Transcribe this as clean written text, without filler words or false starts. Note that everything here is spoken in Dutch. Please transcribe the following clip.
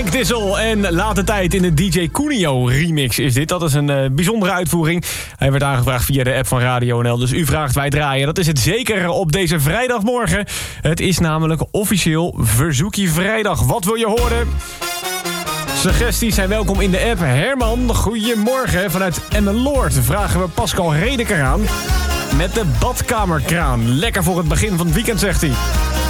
Henk Dissel en Laat de Tijd in de DJ Cunio remix is dit. Dat is een bijzondere uitvoering. Hij werd aangevraagd via de app van Radio NL. Dus u vraagt, wij draaien. Dat is het zeker op deze vrijdagmorgen. Het is namelijk officieel Verzoekie Vrijdag. Wat wil je horen? Suggesties zijn welkom in de app. Herman, goedemorgen. Vanuit Emmeloord vragen we Pascal Redeker aan met de badkamerkraan. Lekker voor het begin van het weekend, zegt hij.